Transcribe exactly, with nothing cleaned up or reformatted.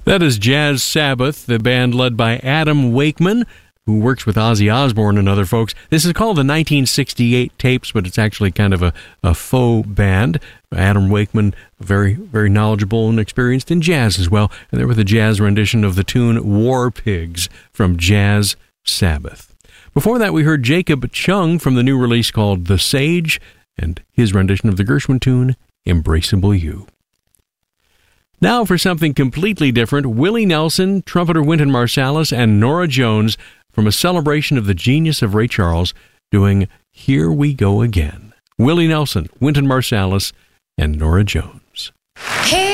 That is Jazz Sabbath, the band led by Adam Wakeman, who works with Ozzy Osbourne and other folks. This is called the nineteen sixty-eight Tapes, but it's actually kind of a, a faux band. Adam Wakeman, very, very knowledgeable and experienced in jazz as well. And there with a jazz rendition of the tune War Pigs from Jazz Sabbath. Before that, we heard Jacob Chung from the new release called The Sage and his rendition of the Gershwin tune Embraceable You. Now for something completely different, Willie Nelson, trumpeter Wynton Marsalis, and Norah Jones from a celebration of the genius of Ray Charles doing Here We Go Again. Willie Nelson, Wynton Marsalis, and Norah Jones. Hey.